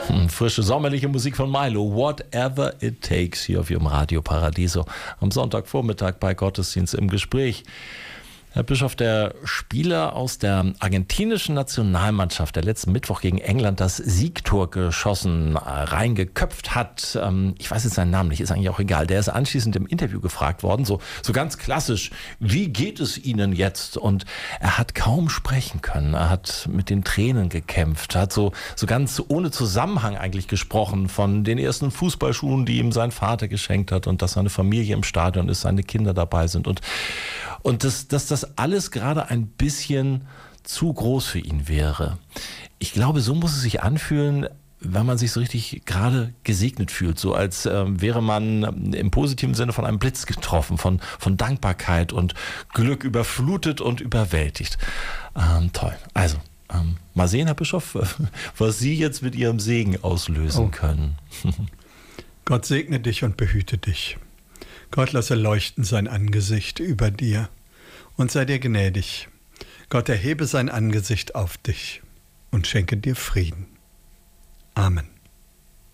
Frische sommerliche Musik von Milo, Whatever It Takes, hier auf Ihrem Radio Paradiso am Sonntagvormittag bei Gottesdienst im Gespräch. Herr Bischof, der Spieler aus der argentinischen Nationalmannschaft, der letzten Mittwoch gegen England das Siegtor geschossen, reingeköpft hat, ich weiß jetzt seinen Namen nicht, ist eigentlich auch egal, der ist anschließend im Interview gefragt worden, so ganz klassisch, wie geht es Ihnen jetzt? Und er hat kaum sprechen können, er hat mit den Tränen gekämpft, hat so ganz ohne Zusammenhang eigentlich gesprochen von den ersten Fußballschuhen, die ihm sein Vater geschenkt hat und dass seine Familie im Stadion ist, seine Kinder dabei sind und dass das alles gerade ein bisschen zu groß für ihn wäre. Ich glaube, so muss es sich anfühlen, wenn man sich so richtig gerade gesegnet fühlt, so als wäre man im positiven Sinne von einem Blitz getroffen, von Dankbarkeit und Glück überflutet und überwältigt. Toll. Also, mal sehen, Herr Bischof, was Sie jetzt mit Ihrem Segen auslösen können. Gott segne dich und behüte dich. Gott lasse leuchten sein Angesicht über dir und sei dir gnädig. Gott erhebe sein Angesicht auf dich und schenke dir Frieden. Amen.